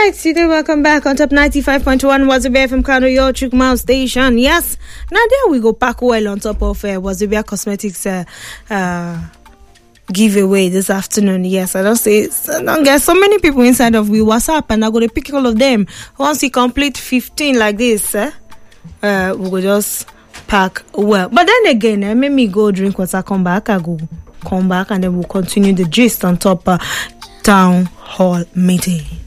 right, today welcome back on top 95.1 Wazobia FM Kano, your Trick Mouth station. Yes, now there we go pack well on top of Wazobia Cosmetics giveaway this afternoon. Yes, I don't get so many people inside of we WhatsApp, and I'm going to pick all of them. Once we complete 15 like this, we will just pack well. But then again, make me go drink water, come back, and then we'll continue the gist on top town hall meeting.